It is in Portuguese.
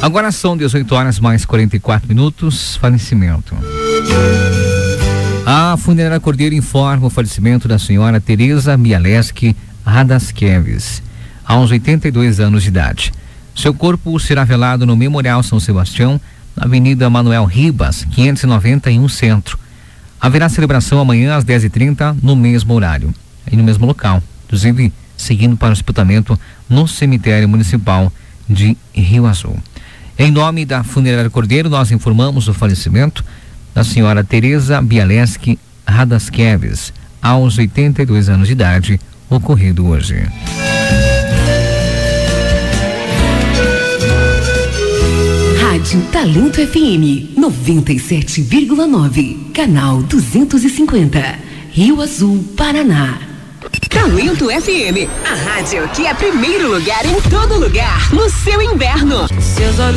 Agora são 18 horas mais 44 minutos. Falecimento. A Funerária Cordeiro informa o falecimento da senhora Tereza Bialeski Radaskeves, aos 82 anos de idade. Seu corpo será velado no Memorial São Sebastião, na Avenida Manuel Ribas, 591 Centro. Haverá celebração amanhã às 10h30 no mesmo horário e no mesmo local, inclusive seguindo para o sepultamento no cemitério municipal de Rio Azul. Em nome da Funerária Cordeiro, nós informamos o falecimento da senhora Tereza Bialeski Radaskeves, aos 82 anos de idade, ocorrido hoje. Rádio Talento FM 97,9, canal 250, Rio Azul, Paraná. Talento FM, a rádio que é primeiro lugar em todo lugar, no seu inverno. Seus olhos